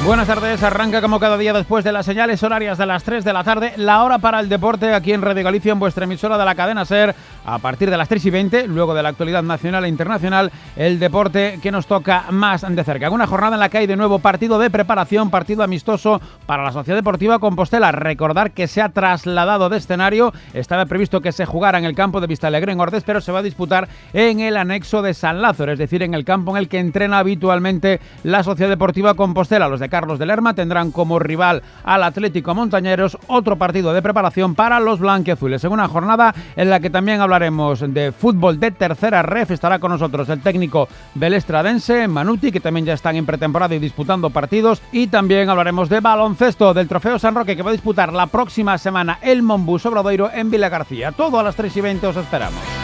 Buenas tardes, arranca como cada día después de las señales horarias de las 3 de la tarde, la hora para el deporte aquí en Radio Galicia, en vuestra emisora de la cadena SER, a partir de las 3:20, luego de la actualidad nacional e internacional, el deporte que nos toca más de cerca. Una jornada en la que hay de nuevo partido de preparación, partido amistoso para la Sociedad Deportiva Compostela. Recordar que se ha trasladado de escenario, estaba previsto que se jugara en el campo de Vistalegre en Ordes, pero se va a disputar en el anexo de San Lázaro, es decir, en el campo en el que entrena habitualmente la Sociedad Deportiva Compostela. Los de Carlos de Lerma tendrán como rival al Atlético Montañeros, otro partido de preparación para los blanquiazules. En una jornada en la que también hablaremos de fútbol de tercera ref, estará con nosotros el técnico belestradense, Manuti, que también ya están en pretemporada y disputando partidos, y también hablaremos de baloncesto, del Trofeo San Roque, que va a disputar la próxima semana el Monbus Obradoiro en Vilagarcía. Todo a las 3:20, os esperamos.